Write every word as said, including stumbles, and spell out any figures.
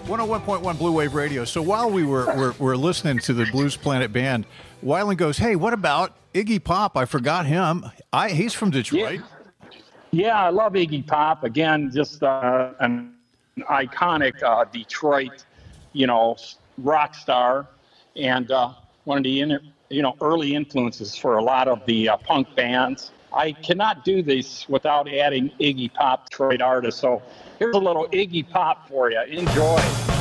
one oh one point one Blue Wave Radio. So while we were, were, were listening to the Blues Planet Band, Weiland goes, hey, what about Iggy Pop? I forgot him. I He's from Detroit. Yeah, yeah I love Iggy Pop. Again, just uh, an iconic uh, Detroit, you know, rock star, and uh, one of the inter- you know early influences for a lot of the uh, punk bands. I cannot do this without adding Iggy Pop, Detroit artist. So here's a little Iggy Pop for you. Enjoy.